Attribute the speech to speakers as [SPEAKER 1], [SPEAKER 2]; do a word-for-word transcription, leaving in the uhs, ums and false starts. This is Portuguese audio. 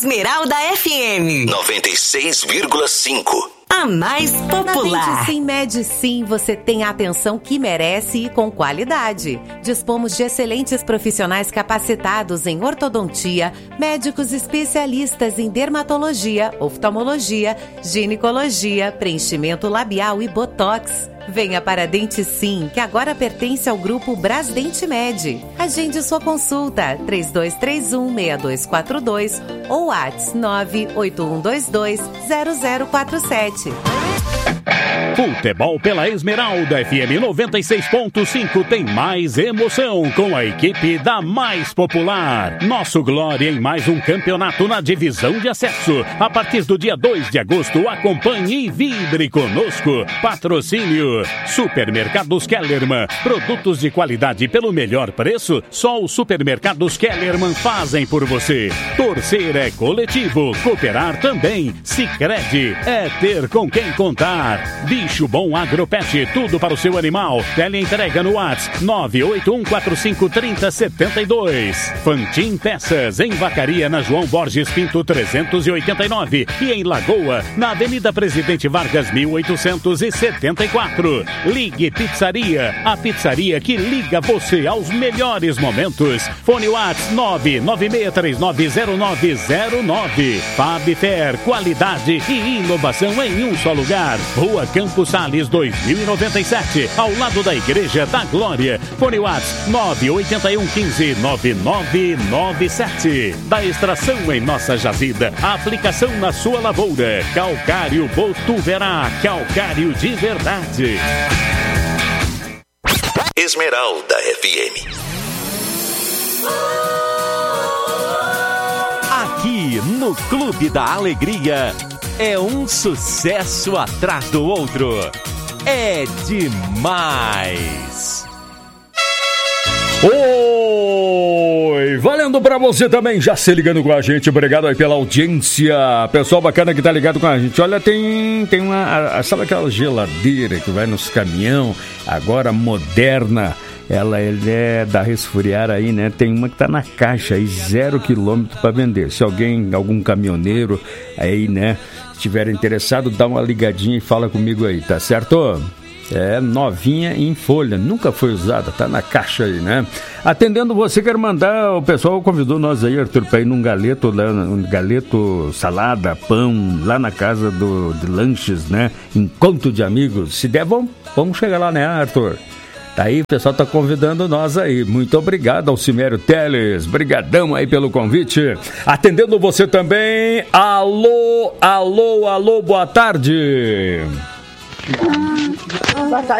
[SPEAKER 1] Esmeralda F M
[SPEAKER 2] noventa e seis vírgula cinco.
[SPEAKER 1] A mais popular.
[SPEAKER 3] Na Dente Sim Medicine você tem a atenção que merece e com qualidade. Dispomos de excelentes profissionais capacitados em ortodontia, médicos especialistas em dermatologia, oftalmologia, ginecologia, preenchimento labial e botox. Venha para a Dente Sim, que agora pertence ao grupo Brasdente Med. Agende sua consulta três dois três um, seis dois quatro dois ou WhatsApp nove oito um dois dois zero zero quatro sete.
[SPEAKER 4] Futebol pela Esmeralda F M noventa e seis ponto cinco tem mais emoção com a equipe da mais popular. Nosso Glória em mais um campeonato na divisão de acesso. A partir do dia dois de agosto, acompanhe e vibre conosco. Patrocínio Supermercados Kellerman. Produtos de qualidade pelo melhor preço, só os Supermercados Kellerman fazem por você. Torcer é coletivo, cooperar também. Sicredi é ter com quem contar. Bicho Bom Agropet, tudo para o seu animal. Teleentrega no WhatsApp nove oito um quatro cinco três zero sete dois. Fantin Peças, em Vacaria, na João Borges Pinto trezentos e oitenta e nove. E em Lagoa, na Avenida Presidente Vargas mil oitocentos e setenta e quatro. Ligue Pizzaria, a pizzaria que liga você aos melhores momentos. Fone WhatsApp nove nove seis três nove zero nove zero nove. Fabfer, qualidade e inovação em um só lugar. Rua Campos Sales dois mil e noventa e sete, ao lado da Igreja da Glória. Fone WhatsApp nove oito um um cinco nove nove nove sete. Da extração em nossa jazida, a aplicação na sua lavoura. Calcário Botuverá, calcário de verdade.
[SPEAKER 2] Esmeralda F M.
[SPEAKER 5] Aqui no Clube da Alegria é um sucesso atrás do outro. É demais.
[SPEAKER 6] Oi, valendo pra você também, já se ligando com a gente, obrigado aí pela audiência, pessoal bacana que tá ligado com a gente. Olha, tem, tem uma, sabe aquela geladeira que vai nos caminhão, agora moderna, ela é da Resfriar aí, né? Tem uma que tá na caixa aí, zero quilômetro pra vender. Se alguém, algum caminhoneiro aí, né, estiver interessado, dá uma ligadinha e fala comigo aí, tá certo? É novinha em folha, nunca foi usada, tá na caixa aí, né? Atendendo você, quero mandar, o pessoal convidou nós aí, Arthur, pra ir num galeto, lá, um galeto, salada, pão, lá na casa do, de lanches, né? Encontro de amigos. Se der, vamos, vamos chegar lá, né, Arthur? Tá aí, o pessoal tá convidando nós aí. Muito obrigado, Alcimério Teles. Brigadão aí pelo convite. Atendendo você também. Alô, alô, alô, boa tarde.
[SPEAKER 7] Boa tarde.